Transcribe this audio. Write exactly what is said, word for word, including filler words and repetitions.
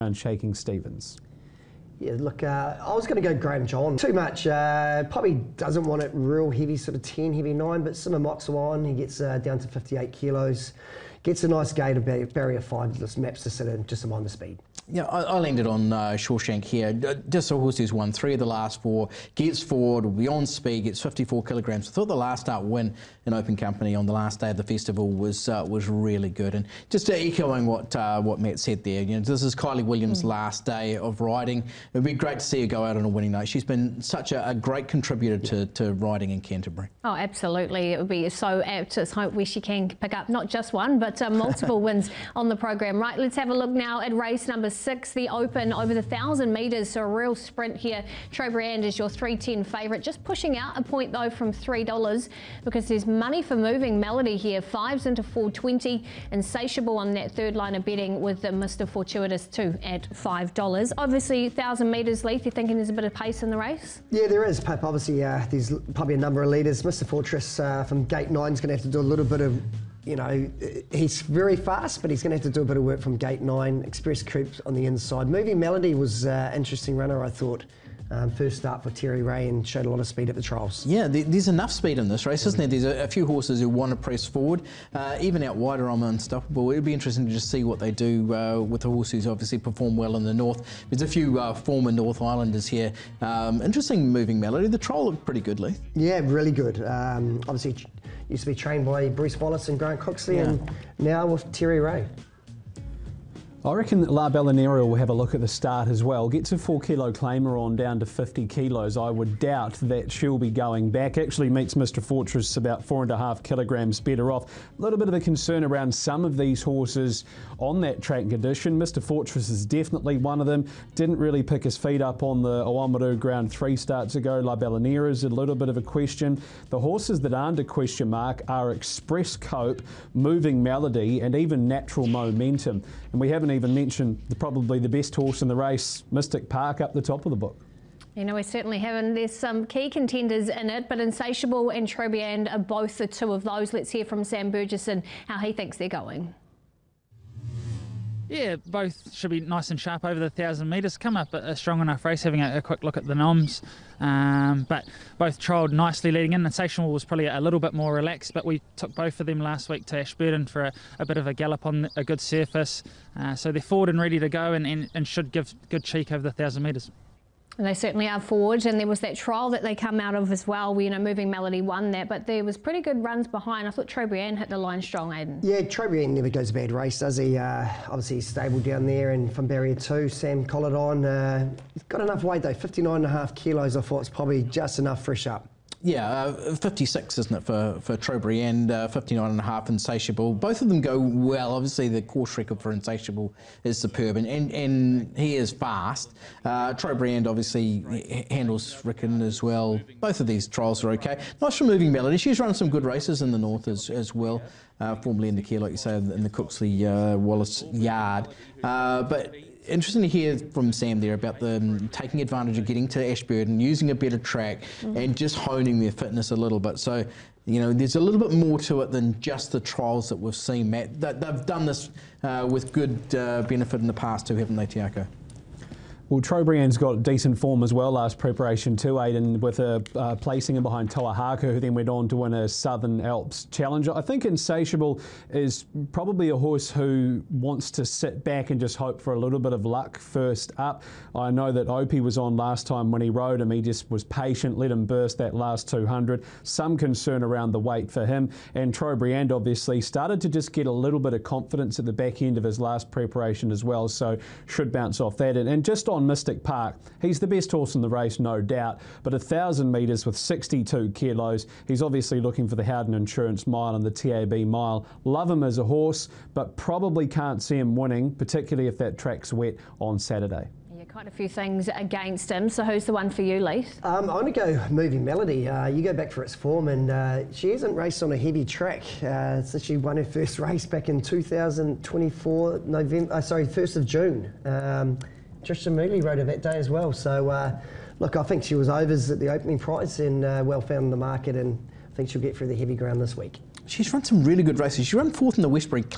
around Shaking Stevens. Yeah, look, uh, I was going to go Graham John. Too much. Uh, probably doesn't want it real heavy, sort of ten, heavy nine, but Sima Moxawan, he gets uh, down to fifty-eight kilos. Gets a nice gate of barrier five, just maps to sit in just to mind the speed. Yeah, I, I landed on uh, Shawshank here. Just a horse who's won three of the last four, gets forward, will be on speed, gets fifty-four kilograms. I thought the last start win in open company on the last day of the festival was uh, was really good. And just uh, echoing what uh, what Matt said there, you know, this is Kylie Williams' mm. last day of riding. It would be great to see her go out on a winning note. She's been such a, a great contributor to, to riding in Canterbury. Oh, absolutely. It would be so apt to hope where she can pick up not just one, but uh, multiple wins on the program. Right, let's have a look now at race number six, the Open over the thousand metres. So a real sprint here. Trobriand is your three ten favourite, just pushing out a point though from three dollars because there's money for Moving Melody here. Fives into four twenty. Insatiable on that third line of betting with uh, Mister Fortuitous too at five dollars. Obviously, thousand metres, Leith, you're thinking there's a bit of pace in the race? Yeah, there is, Pip. Obviously, uh, there's probably a number of leaders. Mister Fortress uh, from gate nine is going to have to do a little bit of, you know, he's very fast, but he's going to have to do a bit of work from gate nine. Express Coupe on the inside. Moving Melody was an uh, interesting runner, I thought. Um, first start for Terry Ray and showed a lot of speed at the trials. Yeah, there's enough speed in this race, isn't there? There's a, a few horses who want to press forward. Uh, even out wider, I'm unstoppable. It'd be interesting to just see what they do uh, with the horse who's obviously performed well in the north. There's a few uh, former North Islanders here. Um, interesting Moving Melody. The trial looked pretty good, Leith. Yeah, really good. Um, obviously, used to be trained by Bruce Wallace and Grant Coxley, yeah. and now with Terry Ray. I reckon that La Ballinera will have a look at the start as well. Gets a four kilo claimer on down to fifty kilos. I would doubt that she'll be going back. Actually meets Mister Fortress about four and a half kilograms better off. A little bit of a concern around some of these horses on that track condition. Mister Fortress is definitely one of them. Didn't really pick his feet up on the Oamaru ground three starts ago. La Ballinera is a little bit of a question. The horses that aren't a question mark are Express Coupe, Moving Melody, and even Natural Momentum. And we haven't even mentioned the, probably the best horse in the race, Mystic Park, up the top of the book. You know, we certainly haven't. There's some key contenders in it, but Insatiable and Trobriand are both the two of those. Let's hear from Sam Burgesson how he thinks they're going. Yeah, both should be nice and sharp over the thousand metres. Come up a strong enough race, having a, a quick look at the noms. Um, but both trialled nicely leading in. Insatiable was probably a little bit more relaxed, but we took both of them last week to Ashburton for a, a bit of a gallop on a good surface. Uh, so they're forward and ready to go and, and, and should give good cheek over the thousand metres. And they certainly are forward, and there was that trial that they come out of as well where, you know, Moving Melody won that, but there was pretty good runs behind. I thought Trobriand hit the line strong, Aidan. Yeah, Trobriand never goes a bad race, does he? Uh, obviously he's stable down there, and from barrier two, Sam Colladon, uh, he's got enough weight though, fifty-nine and a half kilos. I thought it's probably just enough fresh up. Yeah, uh, fifty-six, isn't it, for, for Trobriand, uh, fifty-nine and a half Insatiable. Both of them go well. Obviously, the course record for Insatiable is superb, and, and, and he is fast. Uh, Trobriand obviously handles Rickon as well. Both of these trials are okay. Nice for Moving Melody. She's run some good races in the north as, as well, uh, formerly in the care, like you say, in the Coxley uh, Wallace yard. Uh, but interesting to hear from Sam there about them taking advantage of getting to Ashburton, using a better track, mm-hmm. and just honing their fitness a little bit. So, you know, there's a little bit more to it than just the trials that we've seen, Matt. They've done this uh, with good uh, benefit in the past too, haven't they, Tiako? Well, Trobriand's got decent form as well last preparation too, Aidan, with a uh, placing in behind Toahaka, who then went on to win a Southern Alps Challenger. I think Insatiable is probably a horse who wants to sit back and just hope for a little bit of luck first up. I know that Opie was on last time when he rode him. He just was patient, let him burst that last two hundred. Some concern around the weight for him. And Trobriand obviously started to just get a little bit of confidence at the back end of his last preparation as well, so should bounce off that. And, and just on Mystic Park, he's the best horse in the race, no doubt, but a thousand metres with sixty-two kilos. He's obviously looking for the Howden Insurance Mile and the T A B Mile. Love him as a horse, but probably can't see him winning, particularly if that track's wet on Saturday. Yeah, quite a few things against him. So who's the one for you, Leith? Um, I'm going to go Moving Melody. Uh, you go back for its form, and uh, she hasn't raced on a heavy track uh, since she won her first race back in two thousand twenty-four, November. Uh, sorry, first of June. Um, Tristan Mooley rode her that day as well. So, uh, look, I think she was overs at the opening price and uh, well found in the market, and I think she'll get through the heavy ground this week. She's run some really good races. She ran fourth in the Westbury